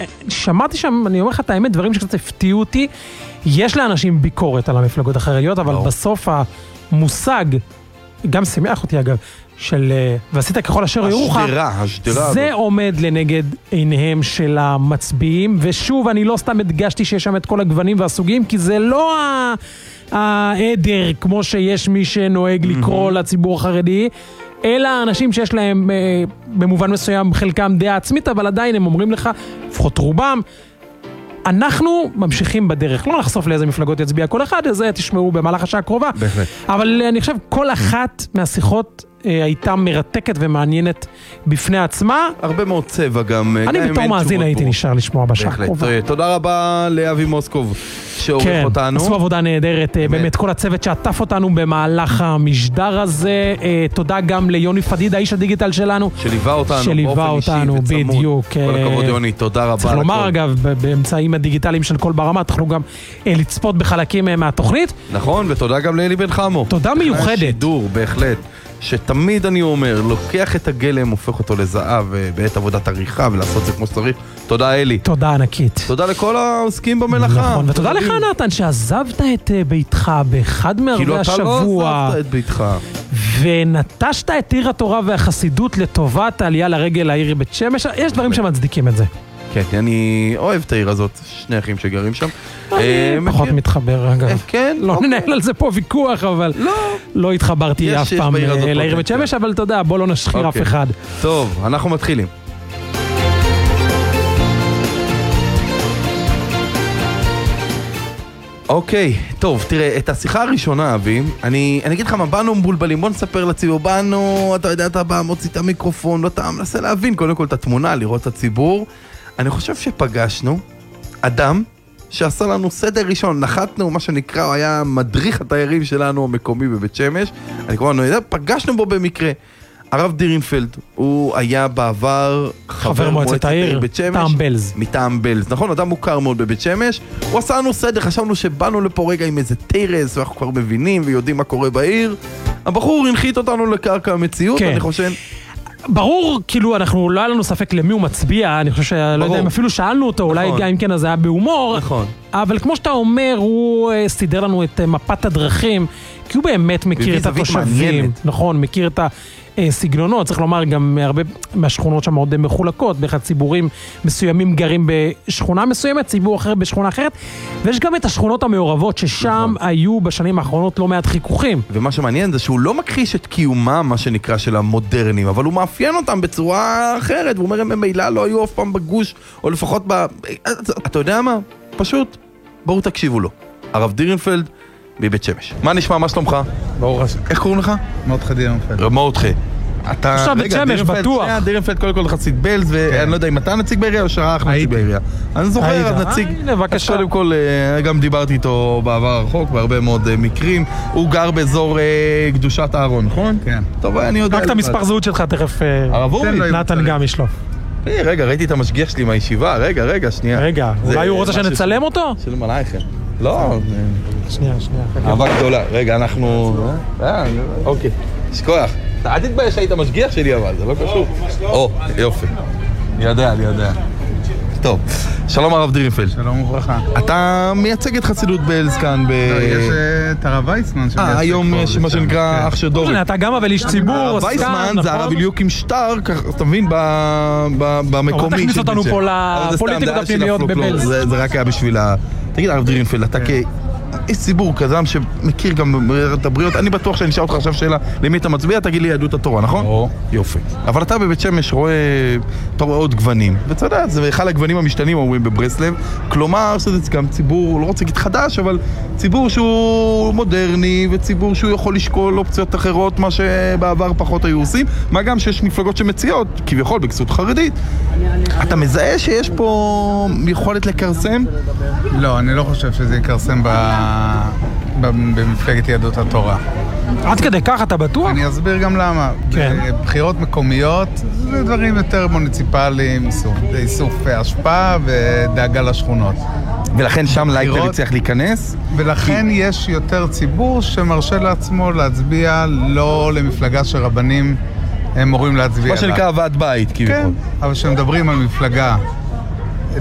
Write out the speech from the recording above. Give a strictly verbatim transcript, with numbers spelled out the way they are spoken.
שמעתי שם, אני אומר לך את האמת, דברים שקצת הפתיעו אותי, יש לאנשים ביקורת על המפלגות החרדיות, אבל בסוף המושג, גם שמח אותי אגב, של ועשית ככל אשר יורוך, זה עומד לנגד עיניהם של המצביעים, ושוב, אני לא סתם הדגשתי שיש שם את כל הגוונים והסוגים, כי זה לא העדר, כמו שיש מי שנוהג לקרוא לציבור החרדי, אלא אנשים שיש להם במובן מסוים חלקם דעה עצמית, אבל עדיין הם אומרים לך, לפחות רובם, אנחנו ממשיכים בדרך, לא נחשוף לאיזה מפלגות יצביע כל אחד, זה תשמעו במהלך השעה הקרובה. בהחלט. אבל אני חושב, כל אחת מהשיחות הייתה מרתקת ומעניינת בפני עצמה. הרבה מאוד צבע גם. אני בתור מאזין הייתי נשאר לשמוע בשעה הקרובה. תודה רבה לאבי מוסקוב שעורך אותנו. עשו עבודה נהדרת, באמת כל הצוות שעטף אותנו במהלך המשדר הזה. תודה גם ליוני פדיד, האיש הדיגיטל שלנו. שליווה אותנו. שליווה אותנו, בדיוק. כל הכבוד יוני, תודה רבה. צריך לומר אגב, באמצעים הדיגיטליים של כל ברמה, תוכלו גם לצפות בחלקים מהתוכנית. נכון, ותודה גם לאלי בן חמו. תודה מיוחדת. שידור, בהחלט. שתמיד אני אומר, לוקח את הגלם, הופך אותו לזהב בעת עבודת עריכה ולעשות את זה כמו שצריך. תודה אלי. תודה ענקית. תודה לכל העוסקים במלאכה. נכון, ותודה לך נתן שעזבת את ביתך באחד מערבי השבוע. כאילו אתה לא עזבת את ביתך. ונטשת את עיר התורה והחסידות לטובת העלייה לרגל העיר בית שמש. יש דברים שמצדיקים את זה. כן, אני אוהב את העיר הזאת, שני אחים שגרים שם. אני פחות מתחבר, אגב. כן? לא ננהל על זה פה ויכוח, אבל לא התחברתי אף פעם לעיר בית שמש, אבל תודה, בוא לא נשחיר אף אחד. טוב, אנחנו מתחילים. אוקיי, טוב, תראה, את השיחה הראשונה, אבי, אני, אני אגיד לך מה, באנו מבולבלים, בוא נספר לציבור, באנו, אתה יודע, אתה בא, מוציא את המיקרופון, לא אתה מנסה להבין, קודם כל את התמונה, לראות את הציבור. אני חושב שפגשנו אדם שעשה לנו סדר ראשון, נחתנו, מה שנקרא, הוא היה מדריך התיירים שלנו המקומי בבית שמש, אני כמובן לא יודע, פגשנו בו במקרה. הרב דירינפלד, הוא היה בעבר חבר מועצת העיר, מטעם בלז. מטעם בלז, נכון, אדם מוכר מאוד בבית שמש, הוא עשה לנו סדר, חשבנו שבאנו לפה רגע עם איזה טיירס, ואנחנו כבר מבינים ויודעים מה קורה בעיר. הבחור הנחית אותנו לקרקע המציאות, אני חושב... ברור, כאילו, אנחנו, לא היה לנו ספק למי הוא מצביע, אני חושב שלא יודע אם אפילו שאלנו אותו, אולי גם אם כן, אז זה היה בהומור. נכון. אבל כמו שאתה אומר, הוא סידר לנו את מפת הדרכים, כי הוא באמת מכיר את התושבים. נכון, מכיר את הסגנונות, צריך לומר, גם הרבה מהשכונות שם מאוד מחולקות, באחד ציבורים מסוימים גרים בשכונה מסוימת, ציבור אחר בשכונה אחרת, ויש גם את השכונות המעורבות, ששם היו בשנים האחרונות לא מעט חיכוכים. ומה שמעניין זה שהוא לא מכחיש את קיומם, מה שנקרא, של המודרנים, אבל הוא מאפיין אותם בצורה אחרת, והוא אומר, הם במילה לא היו אף פעם בגוש, או לפחות ב... אתה יודע מה? פשוט, בואו תקשיבו לו. הרב דירינפלד, מבית שמש. מה נשמע, מה שלומך? ברור השם. איך קוראים לך? מרדכי דירינפלד. מרדכי. אתה... עכשיו בית שמש, בטוח. דירינפלד קודם כל חסיד בלז, ואני לא יודע אם אתה נציג בעירייה או שרח נציג בעירייה. אני זוכר, אז נציג... קודם כל, גם דיברתי איתו בעבר הרחוק, בהרבה מאוד מקרים. הוא גר באזור קדושת אהרון, נכון? כן. טוב, אני יודע... רק את המספר זהות שלך תכף... נתן גם ישלוף. רגע, ראיתי את המשגיח שלי מהישיבה, רגע, רגע, שנייה. רגע, אולי הוא רוצה שנצלם אותו? שלום עלייכם. לא. שנייה, שנייה. אהבה גדולה. רגע, אנחנו... אוקיי. שכוח. אל תתבייש שהיית משגיח שלי, אבל זה לא קשור. או, יופי. אני יודע, אני יודע. טוב, שלום הרב דירינפלד. שלום וברכה. אתה מייצג את חסידות בלז כאן ב... לא, יש את הרב וייסמן שמייצג. אה, היום יש מה שנקרא אח של דורי. אתה גם אבל איש ציבור, הרב וייסמן זה הרב אליוקים שטר, אתה מבין, במקומי. אבל תכניס אותנו פה לפוליטיקות הפנימיות בבלז. זה רק היה בשביל ה... תגיד הרב דירינפלד, אתה כ... יש ציבור כזה שמכיר גם את הבריות, אני בטוח שאני אשאל אותך עכשיו שאלה למי אתה מצביע, תגיד לי יהדות התורה, נכון? או. יופי. אבל אתה בבית שמש רואה, אתה רואה עוד גוונים, ואתה יודע, זה אחד הגוונים המשתנים אומרים בברסלב, כלומר שזה גם ציבור, לא רוצה להגיד חדש, אבל ציבור שהוא מודרני, וציבור שהוא יכול לשקול אופציות אחרות, מה שבעבר פחות היו עושים, מה גם שיש מפלגות שמציעות, כביכול בכסות חרדית. אתה מזהה שיש פה יכולת לקרסם? לא, אני לא חושב שזה יקרסם ב... במפלגת יהדות התורה. עד כדי כך אתה בטוח? אני אסביר גם למה. בחירות מקומיות זה דברים יותר מוניציפליים, איסוף השפעה ודאגה לשכונות. ולכן שם לייטר יצליח להיכנס? ולכן יש יותר ציבור שמרשה לעצמו להצביע לא למפלגה שרבנים הם מורים להצביע לה. מה שנקרא ועד בית, כביכול. כן, אבל כשמדברים על מפלגה